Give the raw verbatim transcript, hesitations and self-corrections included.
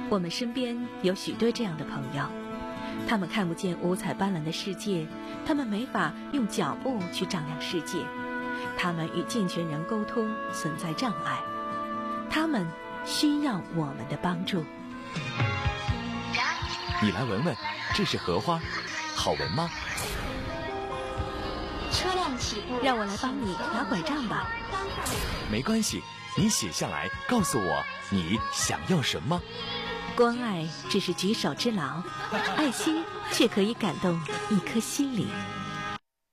我们身边有许多这样的朋友，他们看不见五彩斑斓的世界，他们没法用脚步去丈量世界，他们与健全人沟通存在障碍，他们需要我们的帮助。 你来闻闻，这是荷花，好闻吗？ 车辆起步， 让我来帮你拿拐杖吧。 没关系，你写下来告诉我你想要什么。 关爱只是举手之劳，爱心却可以感动一颗心灵。